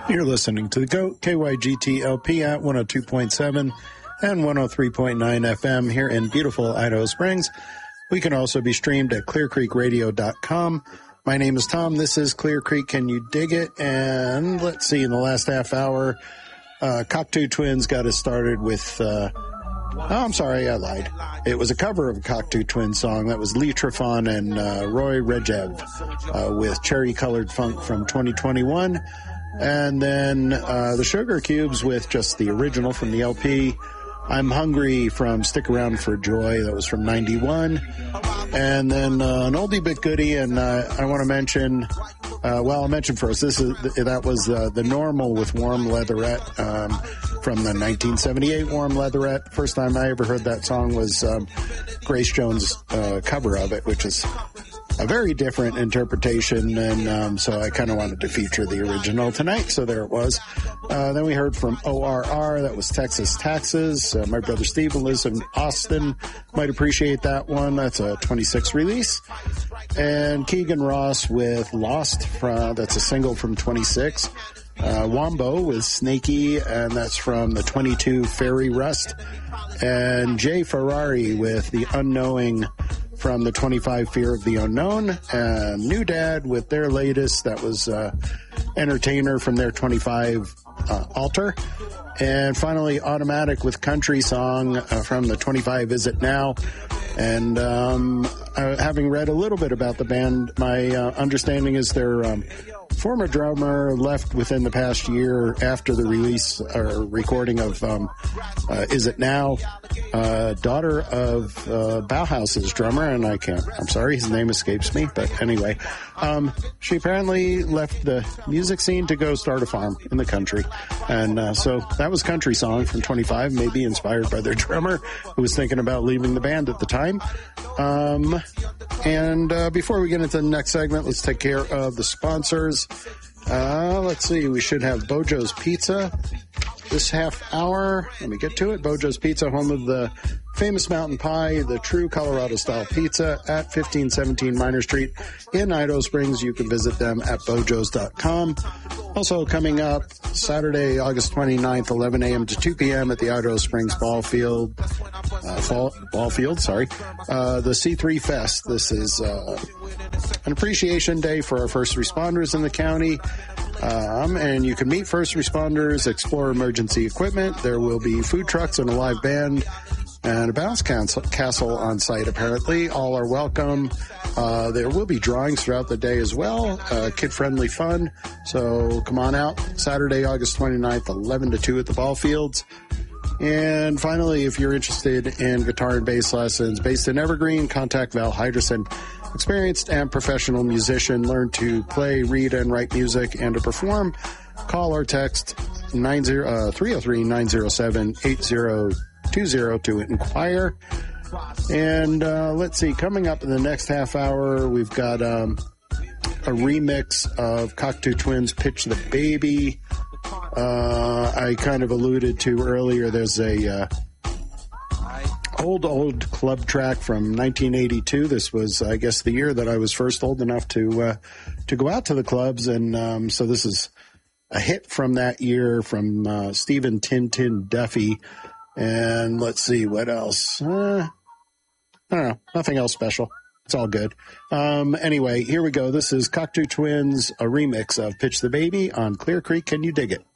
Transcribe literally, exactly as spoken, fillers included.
You're listening to The GOAT, K Y G T L P at one oh two point seven and one oh three point nine F M here in beautiful Idaho Springs. We can also be streamed at clear creek radio dot com. My name is Tom. This is Clear Creek. Can you dig it? And let's see, in the last half hour, uh, Cocteau Twins got us started with, uh, oh, I'm sorry, I lied. It was a cover of a Cocteau Twins song. That was Lee Trefon and uh, Roy Regev uh, with Cherry Colored Funk from twenty twenty-one. And then uh, the Sugar Cubes with just the original from the L P, I'm Hungry from Stick Around for Joy. That was from ninety-one. And then uh, an oldie but goodie, and uh, I want to mention, uh, well, I'll mention first, this is that was uh, The Normal with Warm Leatherette um, from the nineteen seventy-eight Warm Leatherette. First time I ever heard that song was um, Grace Jones' uh, cover of it, which is a very different interpretation, and um, so I kind of wanted to feature the original tonight, so there it was. Uh, then we heard from O R R, that was Texas Taxes. Uh, my brother Steve and Liz in Austin might appreciate that one. That's a twenty-six release. And Keegan Ross with Lost, from, that's a single from twenty-six. Uh, Wombo with Snaky, and that's from the twenty-two Fairy Rust. And Jay Ferrari with The Unknowing from the twenty-five Fear of the Unknown. And New Dad with their latest, that was uh, Entertainer from their twenty-five uh, Altar. And finally, Automatic with Country Song uh, from the twenty-five Is It Now. And um, uh, having read a little bit about the band, my uh, understanding is their um, former drummer left within the past year after the release or recording of um, uh, Is It Now, uh, daughter of uh, Bauhaus's drummer, and I can't, I'm sorry, his name escapes me, but anyway, um, she apparently left the music scene to go start a farm in the country. And uh, so that was Country Song from twenty-five, maybe inspired by their drummer who was thinking about leaving the band at the time. Um, and uh, before we get into the next segment, let's take care of the sponsors. Uh, let's see, we should have Bojo's Pizza this half hour. Let me get to it. Bojo's Pizza, home of the famous mountain pie, the true Colorado-style pizza at fifteen seventeen Minor Street in Idaho Springs. You can visit them at bojos dot com. Also coming up Saturday, August twenty-ninth, eleven a.m. to two p.m. at the Idaho Springs Ball Field, uh, fall, ball field, sorry, uh, the C three Fest. This is uh, an appreciation day for our first responders in the county. Um, and you can meet first responders, explore emergency equipment. There will be food trucks and a live band and a bounce castle on site, apparently. All are welcome. Uh, there will be drawings throughout the day as well. Uh, kid-friendly fun. So come on out Saturday, August twenty-ninth, eleven to two at the ball fields. And finally, if you're interested in guitar and bass lessons based in Evergreen, contact Val Hyderson. Experienced and professional musician, learn to play, read, and write music and to perform. Call or text three oh three, nine oh seven, eight oh two oh to inquire. And uh, let's see, coming up in the next half hour, we've got um, a remix of Cocteau Twins' Pitch the Baby. Uh, I kind of alluded to earlier, there's a uh, old, old club track from nineteen eighty-two. This was, I guess, the year that I was first old enough to uh, to go out to the clubs. And um, so this is a hit from that year from uh, Stephen Tintin Duffy. And let's see, what else? Uh, I don't know. Nothing else special. It's all good. Um, anyway, here we go. This is Cocteau Twins, a remix of Pitch the Baby on Clear Creek. Can you dig it?